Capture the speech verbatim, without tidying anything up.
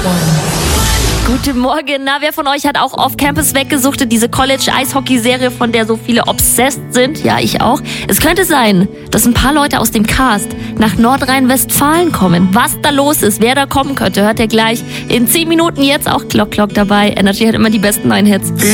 Guten Morgen. Na, wer von euch hat auch Off-Campus weggesuchtet? Diese College-Eishockey-Serie, von der so viele obsessed sind? Ja, ich auch. Es könnte sein, dass ein paar Leute aus dem Cast nach Nordrhein-Westfalen kommen. Was da los ist, wer da kommen könnte, hört ihr gleich in zehn Minuten. Jetzt auch Clock Clock dabei. Energy hat immer die besten neuen Hits.